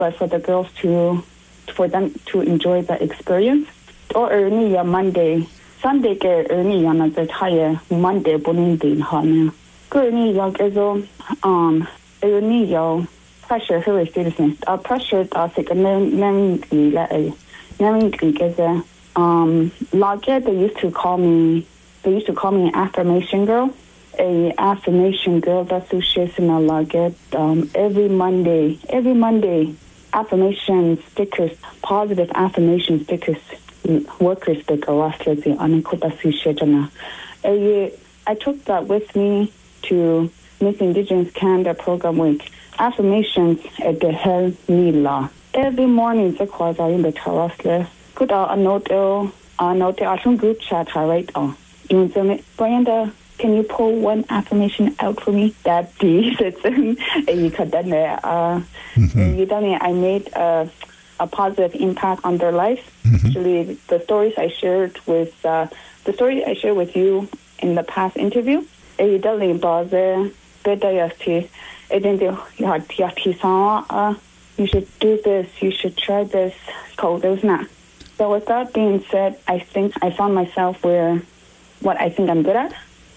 but for the girls for them to enjoy the experience. Or early Monday, Sunday ke early na the higher Monday boning din hana. Early yagezo early yo pressure who citizen. Pressure sick and naming is Lage they used to call me an affirmation girl. A affirmation girl that's who shares in a Lage every Monday affirmation stickers, positive affirmation stickers, workers sticker last let's say on I took that with me to Miss Indigenous Canada program week. Affirmations at the Hell Nila. Every morning the cause are in the terrace. Could I note our group chat right on. Brenda, can you pull one affirmation out for me? That piece it's you could done you done it. I made a positive impact on their life. Actually the stories I shared with you in the past interview. You done bother better you should do this, you should try this, code those not. So with that being said, I think I found myself where what I think I'm good at.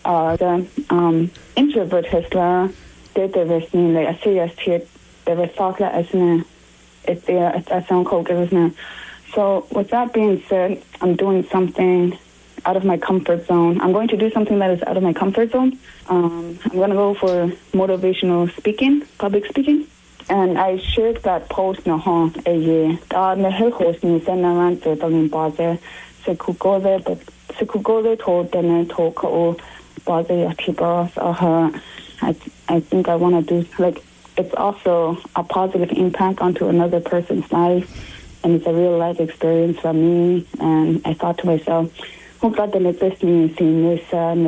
The introvert has there was like a serious here. There was thought that as it's a sound code there was no. So with that being said, I'm doing something out of my comfort zone. I'm going to do something that is out of my comfort zone. I'm going to go for motivational speaking, public speaking. And I shared that post na ha a year. The hill host ni around the Berlin Bazaar. So could go there, but so could go there told then talk or Bazaar Yatiba I think I want to do like it's also a positive impact onto another person's life, and it's a real life experience for me. And I thought to myself, oh God, then it's this me seeing this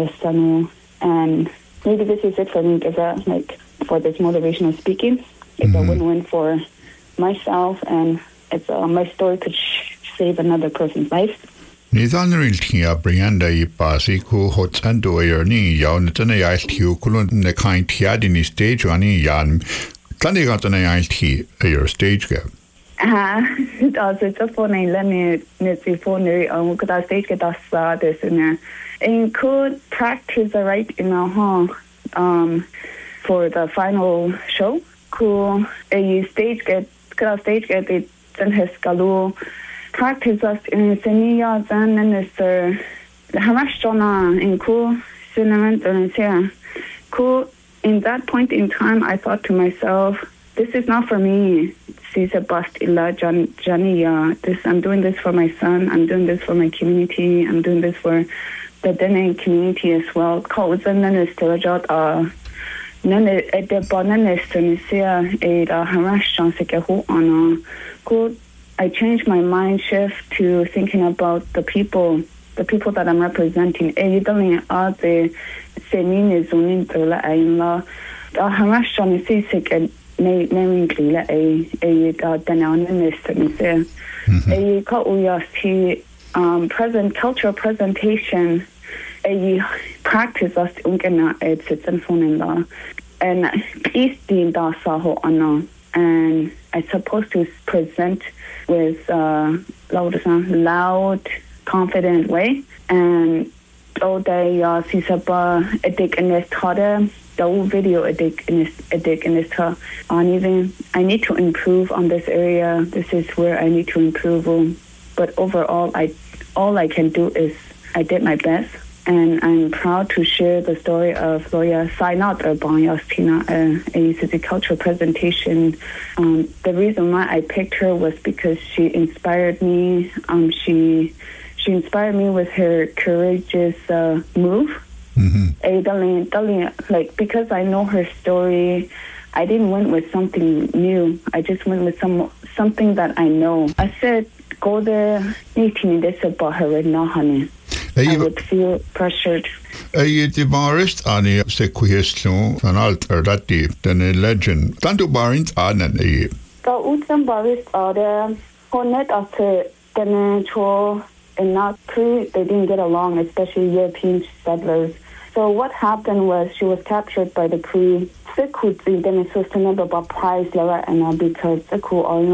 and maybe this is it for me because like for this motivational speaking. It's a win-win for myself, and it's my story could save another person's life. Nidhanriltia Brianda Ipasi ku hotando yerni yawn tane ILT kulun ne kind tiadini stage ani yan Tanigatane ILT your stage go. It's a funny lemmy nitsi funny could I stage get us this in there. And could practice the right in our home for the final show. Cool a stage get it then his galu practice us in Senia then minister the Hamashona in cool cinnamon and here cool in that point in time I thought to myself, this is not for me. She's a bust illa Johnny this I'm doing this for my son, I'm doing this for my community, I'm doing this for the Dene community as well. Codes and minister jot none at the bonanist and see a harass chance on good. I changed my mind shift to thinking about the people that I'm representing. You don't are the same is only the harass chance sick and naming a anonymous and say a call present cultural presentation. A practice us ungena it's an phone in law and please the saho ano and I supposed to present with loud confident way and all day sisaba edik in this thought the video edik in this on even I need to improve on this area. This is where I need to improve but overall all I can do is I did my best. And I'm proud to share the story of Loya Sainat Banyastina, a cultural presentation. The reason why I picked her was because she inspired me. She inspired me with her courageous move. Like because I know her story, I didn't went with something new. I just went with something that I know. I said, go there, this about her now, honey. I would feel pressured. You demarist ani sequestration an alter that deep than a legend. Tanto barint anan e. The Utsam barist are there honnet after the tour and not they didn't get along, especially European settlers. So what happened was she was captured by the Cree could see them sustainable price level and because the cool